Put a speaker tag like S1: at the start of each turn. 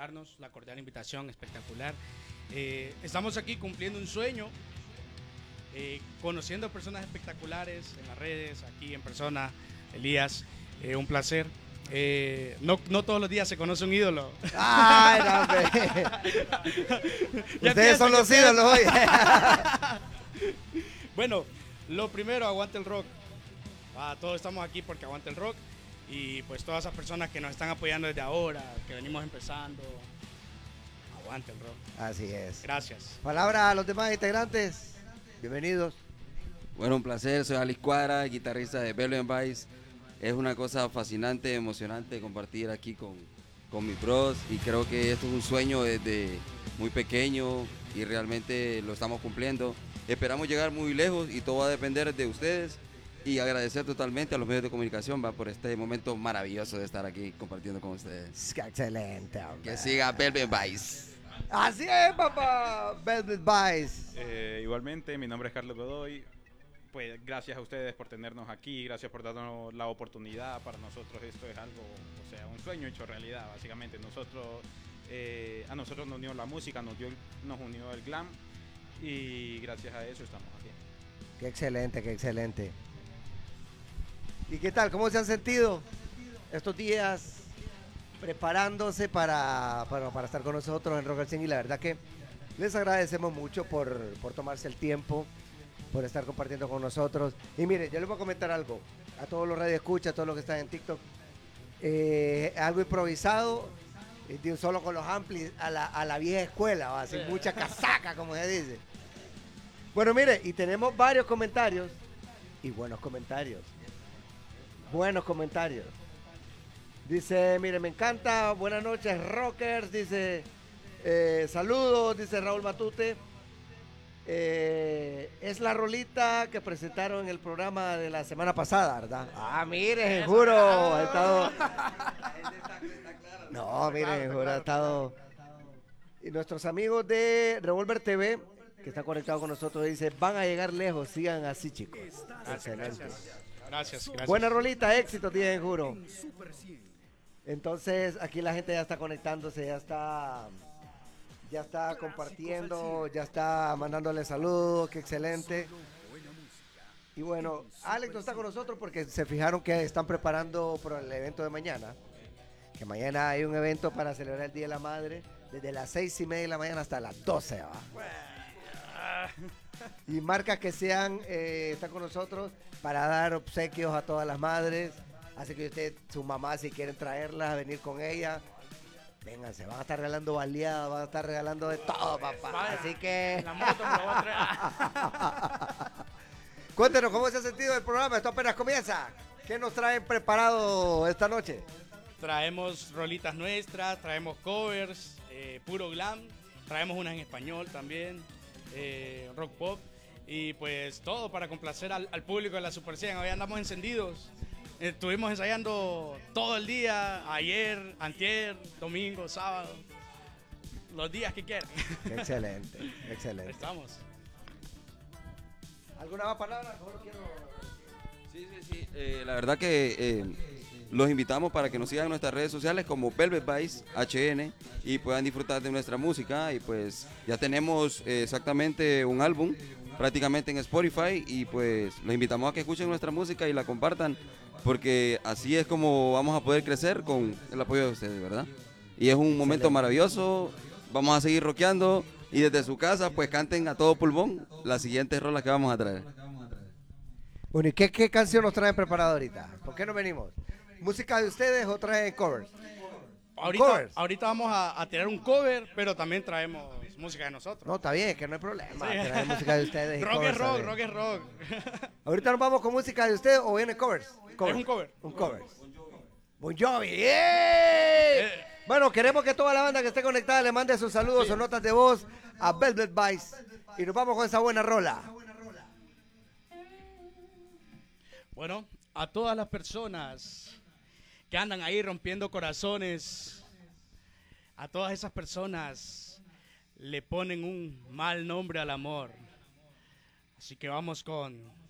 S1: darnos la cordial invitación, espectacular. Estamos aquí cumpliendo un sueño, conociendo personas espectaculares en las redes, aquí en persona. Elías, un placer. No todos los días se conoce un ídolo.
S2: ¡Ay, no, hombre! Ustedes son los ídolos hoy.
S1: Bueno, lo primero, aguante el rock. Todos estamos aquí porque aguante el rock. Y pues todas esas personas que nos están apoyando desde ahora, que venimos empezando, aguante el rock.
S2: Así es.
S1: Gracias.
S2: Palabra a los demás integrantes. Bienvenidos.
S3: Bueno, un placer. Soy Alex Cuadra, guitarrista de Velvet Vice. Es una cosa fascinante, emocionante compartir aquí con mis bros. Y creo que esto es un sueño desde muy pequeño y realmente lo estamos cumpliendo. Esperamos llegar muy lejos y todo va a depender de ustedes. Y agradecer totalmente a los medios de comunicación por este momento maravilloso de estar aquí compartiendo con ustedes.
S2: Excelente, hombre.
S3: Que siga Velvet Vice.
S2: Así es, papá. Velvet Vice.
S4: Igualmente, mi nombre es Carlos Godoy. Pues gracias a ustedes por tenernos aquí, gracias por darnos la oportunidad. Para nosotros esto es algo, o sea, un sueño hecho realidad, básicamente. A nosotros nos unió la música, nos unió el glam y gracias a eso estamos aquí.
S2: Qué excelente, qué excelente. ¿Y qué tal? ¿Cómo se han sentido estos días preparándose para estar con nosotros en Rock al 100? Y la verdad que les agradecemos mucho por tomarse el tiempo, por estar compartiendo con nosotros. Y mire, yo les voy a comentar algo a todos los radioescuchas, a todos los que están en TikTok. Algo improvisado, solo con los amplis a la vieja escuela, ¿va? Sin mucha casaca, como se dice. Bueno, mire, y tenemos varios comentarios y buenos comentarios. Buenos comentarios. Dice, mire, me encanta, buenas noches, rockers. Dice, saludos, dice Raúl Matute. Es la rolita que presentaron en el programa de la semana pasada, ¿verdad? Mire, juro, ha estado... No, mire, juro, ha estado... Y nuestros amigos de Revolver TV, que están conectados con nosotros, dicen, van a llegar lejos, sigan así, chicos. Excelente.
S1: Gracias.
S2: Buena rolita, éxito tienen, juro. Entonces, aquí la gente ya está conectándose, ya está compartiendo, ya está mandándole saludos, qué excelente. Y bueno, Alex no está con nosotros porque se fijaron que están preparando para el evento de mañana. Que mañana hay un evento para celebrar el Día de la Madre, desde las 6:30 de la mañana hasta las 12, ¿va? Y marcas que están con nosotros para dar obsequios a todas las madres. Así que usted, su mamá, si quieren traerlas, a venir con ella, vénganse, van a estar regalando baleadas, van a estar regalando de todo, papá.
S1: Vaya,
S2: así que...
S1: la moto me la voy a traer.
S2: Cuéntenos, ¿cómo se ha sentido el programa? Esto apenas comienza. ¿Qué nos traen preparado esta noche?
S1: Traemos rolitas nuestras, traemos covers, puro glam, traemos unas en español también, rock pop, y pues todo para complacer al público de la Super 100. Hoy andamos encendidos. Estuvimos ensayando todo el día, ayer, antier, domingo, sábado, los días que quieran.
S2: Excelente, excelente.
S1: Estamos.
S2: ¿Alguna más palabra?
S3: Sí. La verdad que los invitamos para que nos sigan en nuestras redes sociales como Velvet Vice HN y puedan disfrutar de nuestra música. Y pues ya tenemos exactamente un álbum prácticamente en Spotify y pues los invitamos a que escuchen nuestra música y la compartan, porque así es como vamos a poder crecer con el apoyo de ustedes, ¿verdad? Y es un momento maravilloso, vamos a seguir rockeando y desde su casa pues canten a todo pulmón las siguientes rolas que vamos a traer.
S2: Bueno, ¿y qué canción nos traen preparado ahorita? ¿Por qué no venimos? ¿Música de ustedes o traen covers?
S1: Ahorita vamos a tirar un cover, pero también traemos música de nosotros.
S2: No, está bien, que no hay problema.
S1: Sí.
S2: Traen música de ustedes. Y
S1: Rock
S2: covers,
S1: es rock,
S2: ¿sabes?
S1: rock es rock.
S2: Ahorita nos vamos con música de ustedes o viene covers.
S1: Es un cover.
S2: Un cover. Bon Jovi. ¡Yeah! Bueno, queremos que toda la banda que esté conectada le mande sus saludos o notas de voz a Velvet Vice. Y nos vamos con esa buena rola.
S1: Bueno, a todas las personas que andan ahí rompiendo corazones, a todas esas personas le ponen un mal nombre al amor. Así que vamos con